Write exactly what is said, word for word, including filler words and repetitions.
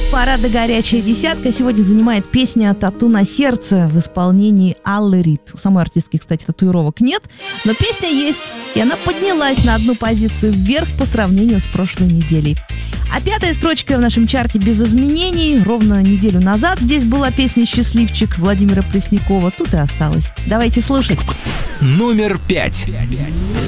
Парада «Горячая десятка» сегодня занимает песня «Тату на сердце» в исполнении Аллы Рид. У самой артистки, кстати, татуировок нет, но песня есть, и она поднялась на одну позицию вверх по сравнению с прошлой неделей. А пятая строчка в нашем чарте без изменений. Ровно неделю назад здесь была песня «Счастливчик» Владимира Преснякова. Тут и осталась. Давайте слушать. Номер пять.